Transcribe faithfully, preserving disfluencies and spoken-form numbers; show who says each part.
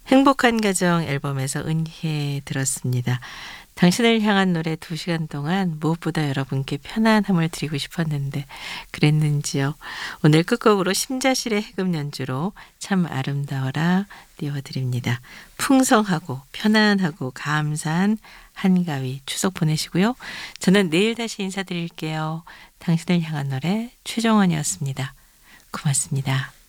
Speaker 1: 행복한 가정 앨범에서 은희에 들었습니다. 당신을 향한 노래 두 시간 동안 무엇보다 여러분께 편안함을 드리고 싶었는데 그랬는지요. 오늘 끝곡으로 심자실의 해금 연주로 참 아름다워라 띄워드립니다. 풍성하고 편안하고 감사한 한가위 추석 보내시고요. 저는 내일 다시 인사드릴게요. 당신을 향한 노래 최정원이었습니다. 고맙습니다.